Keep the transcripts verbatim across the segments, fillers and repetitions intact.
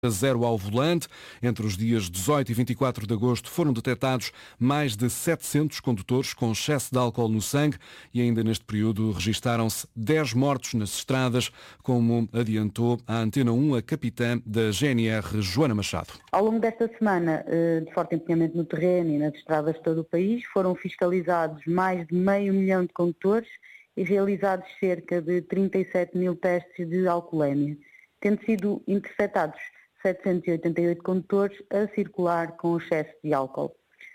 zero ao volante. Entre os dias dezoito e vinte e quatro de agosto foram detectados mais de setecentos condutores com excesso de álcool no sangue e ainda neste período registaram-se dez mortos nas estradas, como adiantou a Antena um a capitã da G N R, Joana Machado. Ao longo desta semana, de forte empenhamento no terreno e nas estradas de todo o país, foram fiscalizados mais de meio milhão de condutores e realizados cerca de trinta e sete mil testes de alcoolemia, tendo sido interceptados setecentos e oitenta e oito condutores a circular com excesso de álcool.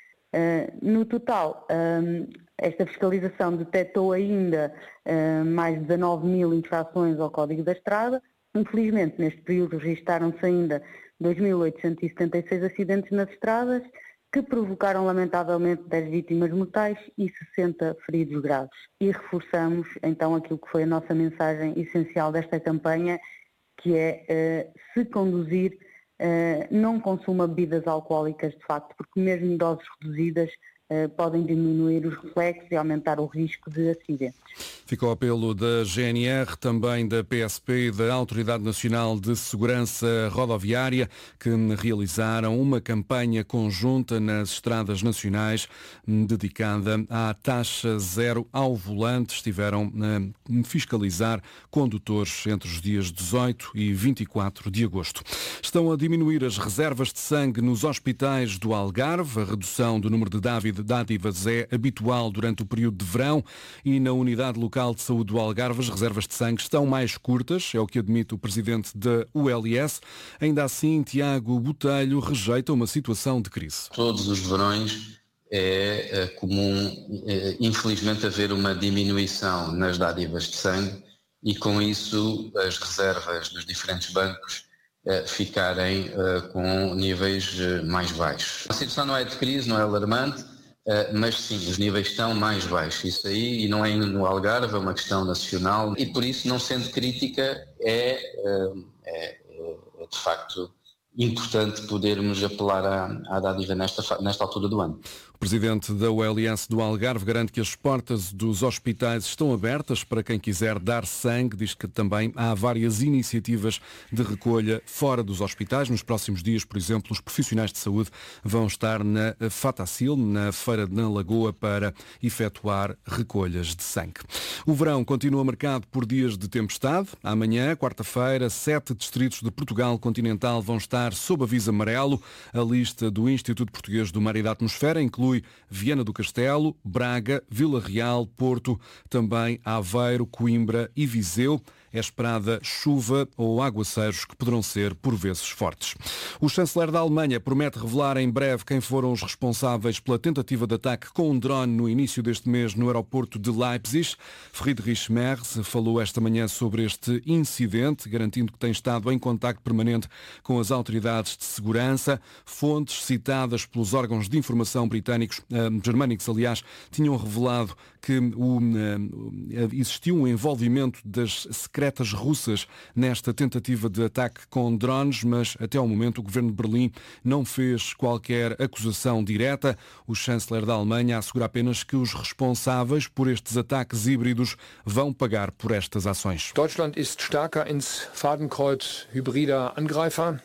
Uh, no total, um, esta fiscalização detectou ainda uh, mais de dezanove mil infrações ao Código da Estrada. Infelizmente, neste período registaram-se ainda dois mil oitocentos e setenta e seis acidentes nas estradas, que provocaram lamentavelmente dez vítimas mortais e sessenta feridos graves. E reforçamos então aquilo que foi a nossa mensagem essencial desta campanha, que é, uh, se conduzir, uh, não consuma bebidas alcoólicas de facto, porque mesmo em doses reduzidas uh, podem diminuir os reflexos e aumentar o risco de acidentes. Ficou o apelo da G N R, também da P S P e da Autoridade Nacional de Segurança Rodoviária, que realizaram uma campanha conjunta nas estradas nacionais dedicada à taxa zero ao volante. Estiveram a fiscalizar condutores entre os dias dezoito e vinte e quatro de agosto. Estão a diminuir as reservas de sangue nos hospitais do Algarve. A redução do número de dádivas é habitual durante o período de verão e na unidade local de Saúde do Algarve, as reservas de sangue estão mais curtas, é o que admite o presidente da U L S. Ainda assim, Tiago Botelho rejeita uma situação de crise. Todos os verões é, é comum, é, infelizmente, haver uma diminuição nas dádivas de sangue e, com isso, as reservas dos diferentes bancos é, ficarem é, com níveis é, mais baixos. A situação não é de crise, não é alarmante, Uh, mas sim, os níveis estão mais baixos, isso aí, e não é no Algarve, é uma questão nacional, e por isso, não sendo crítica, é, uh, é, é de facto importante podermos apelar à, à dádiva nesta, nesta altura do ano. O presidente da U L S do Algarve garante que as portas dos hospitais estão abertas para quem quiser dar sangue. Diz que também há várias iniciativas de recolha fora dos hospitais. Nos próximos dias, por exemplo, os profissionais de saúde vão estar na Fatacil, na Feira na Lagoa, para efetuar recolhas de sangue. O verão continua marcado por dias de tempestade. Amanhã, quarta-feira, sete distritos de Portugal continental vão estar sob aviso amarelo. A lista do Instituto Português do Mar e da Atmosfera inclui Viana do Castelo, Braga, Vila Real, Porto, também Aveiro, Coimbra e Viseu. É esperada chuva ou aguaceiros que poderão ser por vezes fortes. O chanceler da Alemanha promete revelar em breve quem foram os responsáveis pela tentativa de ataque com um drone no início deste mês no aeroporto de Leipzig. Friedrich Merz falou esta manhã sobre este incidente, garantindo que tem estado em contacto permanente com as autoridades de segurança. Fontes citadas pelos órgãos de informação britânicos, eh, germânicos, aliás, tinham revelado que o, eh, existiu um envolvimento das secretas russas nesta tentativa de ataque com drones, mas até ao momento o governo de Berlim não fez qualquer acusação direta. O chanceler da Alemanha assegura apenas que os responsáveis por estes ataques híbridos vão pagar por estas ações. Deutschland ist stärker ins Fadenkreuz hybrider Angreifer.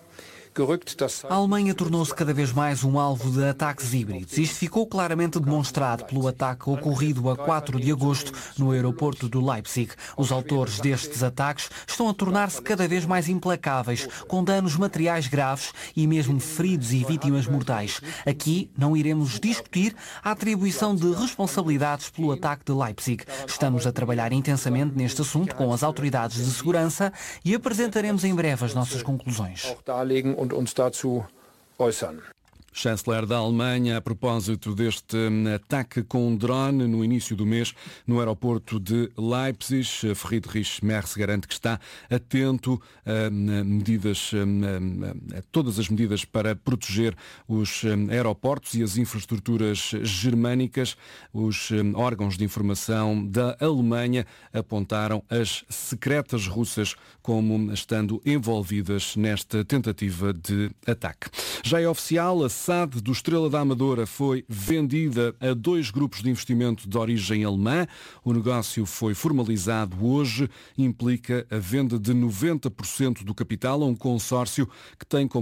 A Alemanha tornou-se cada vez mais um alvo de ataques híbridos. Isto ficou claramente demonstrado pelo ataque ocorrido a quatro de agosto no aeroporto de Leipzig. Os autores destes ataques estão a tornar-se cada vez mais implacáveis, com danos materiais graves e mesmo feridos e vítimas mortais. Aqui não iremos discutir a atribuição de responsabilidades pelo ataque de Leipzig. Estamos a trabalhar intensamente neste assunto com as autoridades de segurança e apresentaremos em breve as nossas conclusões. Und uns dazu äußern. Chanceler da Alemanha, a propósito deste ataque com um drone no início do mês no aeroporto de Leipzig. Friedrich Merz garante que está atento a medidas, a todas as medidas para proteger os aeroportos e as infraestruturas germânicas. Os órgãos de informação da Alemanha apontaram as secretas russas como estando envolvidas nesta tentativa de ataque. Já é oficial, a S A D do Estrela da Amadora foi vendida a dois grupos de investimento de origem alemã. O negócio foi formalizado hoje, implica a venda de noventa por cento do capital a um consórcio que tem como